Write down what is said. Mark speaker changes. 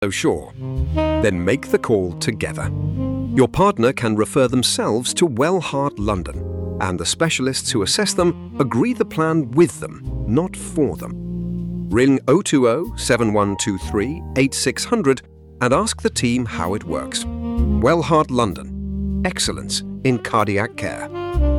Speaker 1: so sure? Then make the call together. Your partner can refer themselves to Wellheart London, and the specialists who assess them agree the plan with them, not for them. Ring 020 7123 8600 and ask the team how it works. Wellheart London. Excellence in cardiac care.